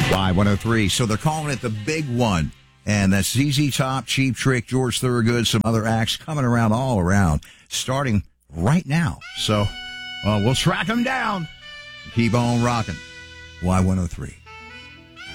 Y103. So they're calling it the big one. And that's ZZ Top, Cheap Trick, George Thorogood, some other acts coming around all around, starting right now. So we'll track them down. Keep on rocking. Y103.